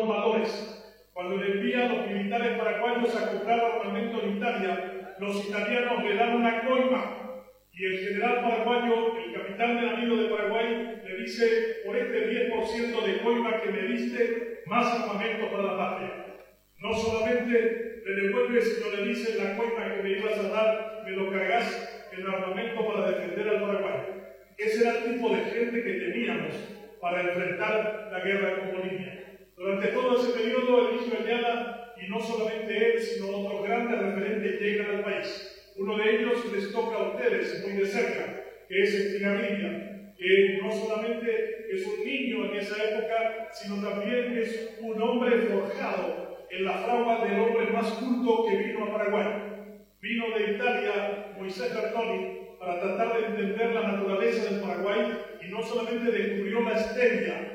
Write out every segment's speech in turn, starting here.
los valores. Cuando le envía a los militares paraguayos a comprar armamento en Italia, los italianos le dan una coima. Y el general paraguayo, el capitán del navío de Paraguay, le dice: por este 10% de coima que me diste, más armamento para la patria. No solamente le devuelve, sino le dice: la coima que me ibas a dar, me lo cargas en armamento para defender al Paraguay. Ese era el tipo de gente que teníamos para enfrentar la guerra con Bolivia. Durante todo ese periodo, Eligio Ayala, y no solamente él, sino otros grandes referentes llegan al país. Uno de ellos les toca a ustedes muy de cerca, que es Estigarribia, que no solamente es un niño en esa época, sino también es un hombre forjado en la fragua del hombre más culto que vino a Paraguay. Vino de Italia Moisés Bertoni para tratar de entender la naturaleza del Paraguay y no solamente descubrió la stevia,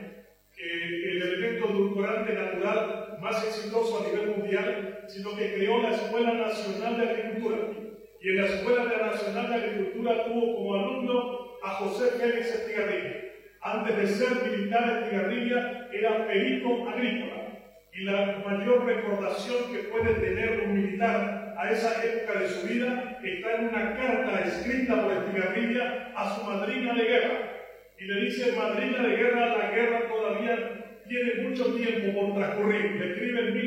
el elemento edulcorante natural más exitoso a nivel mundial, sino que creó la Escuela Nacional de Agricultura. Y en la Escuela Nacional de Agricultura tuvo como alumno a José Félix Estigarribia. Antes de ser militar, Estigarribia era perito agrícola. Y la mayor recordación que puede tener un militar a esa época de su vida está en una carta escrita por Estigarribia a su madrina de guerra. Y le dice: madrina de guerra, la guerra todavía tiene mucho tiempo por transcurrir. Le escribe en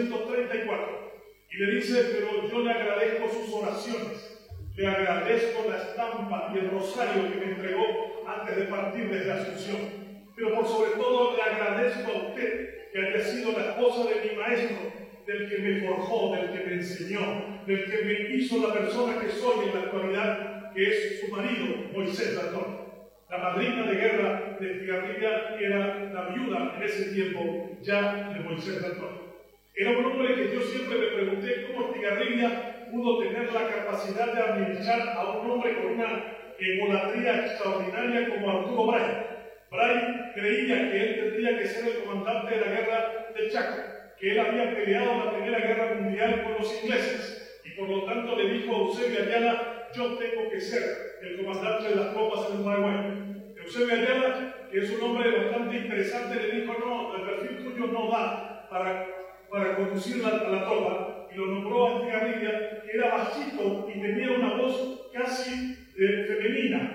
1934. Y le dice: pero yo le agradezco sus oraciones, le agradezco la estampa y el rosario que me entregó antes de partir desde Asunción. Pero por sobre todo le agradezco a usted que haya sido la esposa de mi maestro, del que me forjó, del que me enseñó, del que me hizo la persona que soy en la actualidad, que es su marido, Moisés Bertoni. La madrina de guerra de Estigarribia era la viuda en ese tiempo ya de Moisés Bertoni. Era un hombre que yo siempre me pregunté cómo Estigarribia pudo tener la capacidad de administrar a un hombre con una egolatría extraordinaria como Arturo Bray. Bray creía que él tendría que ser el comandante de la guerra del Chaco, que él había peleado la Primera Guerra Mundial con los ingleses, y por lo tanto le dijo a Eusebio Ayala: yo tengo que ser el comandante de las tropas en el Paraguay. Eusebio Ayala, que es un hombre bastante interesante, le dijo: no, el perfil tuyo no da para conducir a la tropa, y lo nombró a Estigarribia, que era bajito y tenía una voz casi femenina.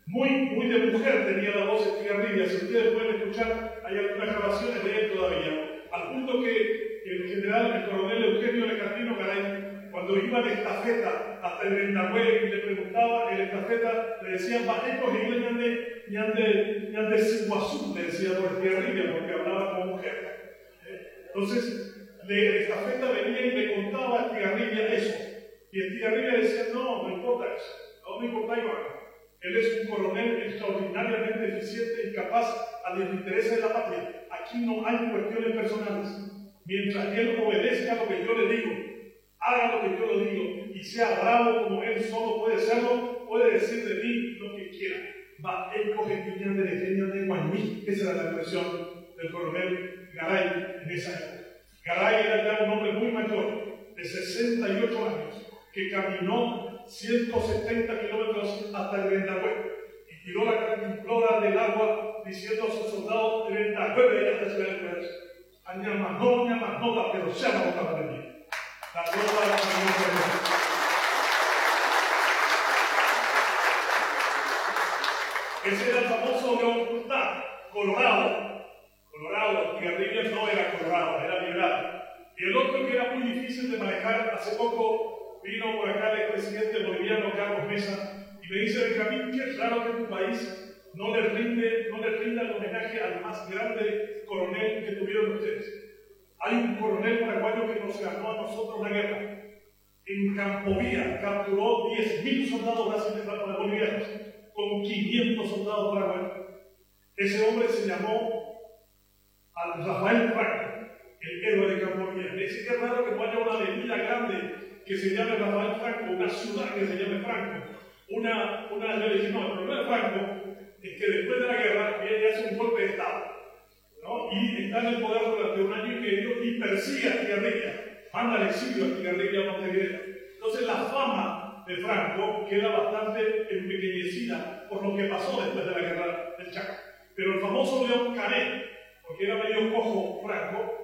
Muy de mujer tenía la voz de Estigarribia. Si ustedes pueden escuchar, hay algunas grabaciones de él todavía. Al punto que el general, el coronel Eugenio Lecardino Garay, cuando iba de estafeta hasta el Ventagüe y le preguntaba en la estafeta, le decían: bajecos y ñande Siguazú, le decía por Estigarribia, porque hablaba como mujer. Entonces, de estafeta venía y le contaba a Estigarribia eso. Y Estigarribia decía: no importa eso, no me importa Iván. Él es un coronel extraordinariamente eficiente y capaz a los intereses de la patria. Aquí no hay cuestiones personales. Mientras él obedezca lo que yo le digo, haga lo que yo le digo y sea bravo como él solo puede serlo, puede decir de mí lo que quiera. Va, él coge piña de leña de Guayní. Esa era la expresión del coronel Garay en esa época. Garay era ya un hombre muy mayor, de 68 años, que caminó 170 kilómetros hasta el Ventagüe y tiró la cantimplora del agua diciendo a sus soldados: el Ventagüe de esta ciudad de Pérez. Ñamanota, pero se ha botado de mí. La tropa de la Unión. Ese era el famoso León Cultán, Colorado. Estigarribia no era colorado, era liberal. Y el otro que era muy difícil de manejar, hace poco vino por acá el expresidente boliviano Carlos Mesa y me dice: Benjamín, qué raro que tu país no le rinda el homenaje al más grande coronel que tuvieron ustedes. Hay un coronel paraguayo que nos ganó a nosotros la guerra. En Campovía capturó 10.000 soldados bolivianos con 500 soldados paraguayos. Ese hombre se llamó Rafael Franco, el héroe de Campovía. Me dice: qué raro que no haya una avenida grande que se llame Rafael Franco, una ciudad que se llame Franco. Yo le dije: no, el problema de Franco es que después de la guerra viene y hace un golpe de Estado, ¿no? Y está en el poder durante un año y medio y persigue a Estigarribia, manda al exilio a Estigarribia a Montevideo. Entonces la fama de Franco queda bastante empequeñecida por lo que pasó después de la guerra del Chaco. Pero el famoso León Cané, porque era medio cojo Franco,